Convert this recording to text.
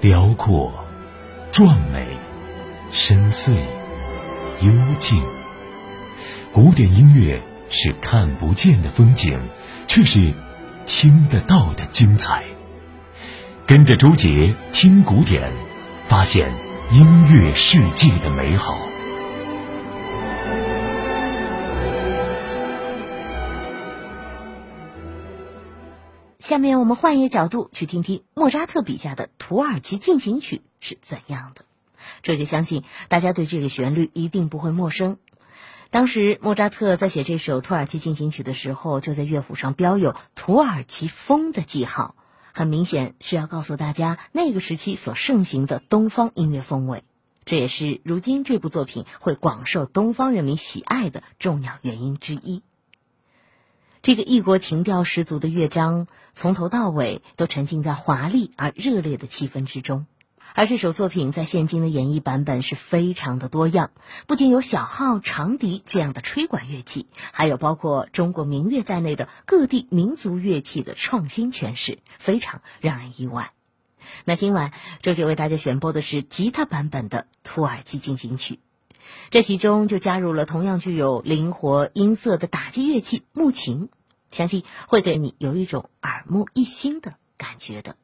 辽阔、壮美、深邃、幽静。古典音乐是看不见的风景，却是听得到的精彩。跟着周杰听古典，发现音乐世界的美好。 下面我们换一个角度去听听莫扎特笔下的土耳其进行曲是怎样的。这就相信大家对这个旋律一定不会陌生。当时莫扎特在写这首土耳其进行曲的时候，就在乐谱上标有土耳其风的记号，很明显是要告诉大家那个时期所盛行的东方音乐风味。这也是如今这部作品会广受东方人民喜爱的重要原因之一。这个异国情调十足的乐章，从头到尾都沉浸在华丽而热烈的气氛之中。而这首作品在现今的演绎版本是非常的多样，不仅有小号、长笛这样的吹管乐器，还有包括中国民乐在内的各地民族乐器的创新诠释，非常让人意外。那今晚周姐为大家选播的是吉他版本的土耳其进行曲，这其中就加入了同样具有灵活音色的打击乐器木琴，相信会给你有一种耳目一新的感觉的。